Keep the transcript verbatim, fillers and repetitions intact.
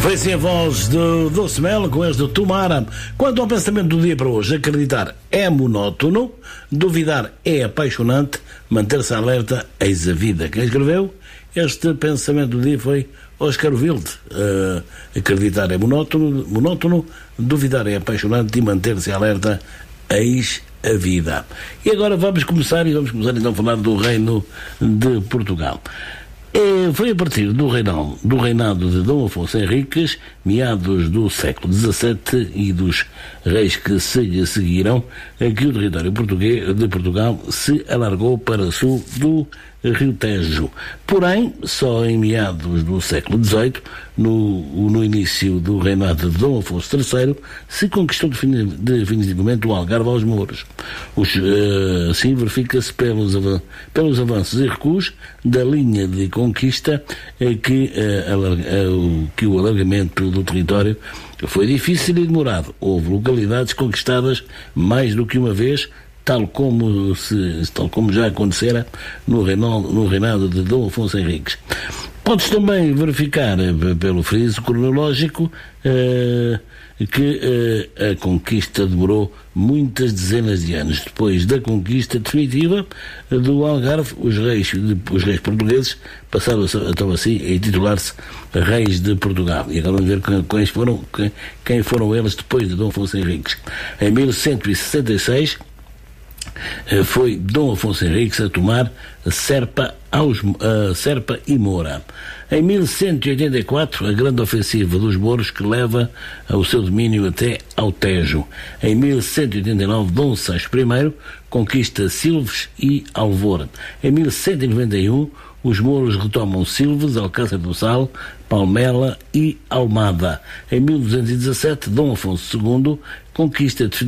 Foi assim a voz do Doce Mel com este do Tomara. Quanto ao pensamento do dia para hoje, acreditar é monótono, duvidar é apaixonante, manter-se alerta, eis a vida. Quem escreveu este pensamento do dia foi Oscar Wilde. Uh, acreditar é monótono, monótono, duvidar é apaixonante e manter-se alerta, eis a vida. E agora vamos começar, e vamos começar então a falar do Reino de Portugal. É, foi a partir do reinado, do reinado de Dom Afonso Henriques, meados do século dezassete, e dos reis que se lhe seguiram, que o território português, de Portugal se alargou para o sul do Rio Tejo. Porém, só em meados do século dezoito, no, no início do reinado de Dom Afonso terceiro, se conquistou definitivamente o Algarve aos mouros. Os, uh, assim verifica-se pelos, pelos avanços e recuos da linha de conquista uh, que, uh, alarga, uh, que o alargamento do território foi difícil e demorado. Houve localidades conquistadas mais do que uma vez, tal como, se, tal como já acontecera no reinado, no reinado de Dom Afonso Henriques. Pode-se também verificar, pelo friso cronológico, eh, que eh, a conquista demorou muitas dezenas de anos. Depois da conquista definitiva do Algarve, os reis, os reis portugueses passaram então assim a intitular-se Reis de Portugal. E agora vamos ver quem foram, quem foram eles depois de Dom Afonso Henriques. Em mil cento e sessenta e seis, foi Dom Afonso Henriques a tomar Serpa, aos, uh, Serpa e Moura. Em mil cento e oitenta e quatro, a grande ofensiva dos mouros que leva o seu domínio até ao Tejo. Em mil cento e oitenta e nove, Dom Sancho I conquista Silves e Alvor. Em mil cento e noventa e um, os mouros retomam Silves, Alcácer do Sal, Palmela e Almada. Em mil duzentos e dezassete, Dom Afonso segundo conquista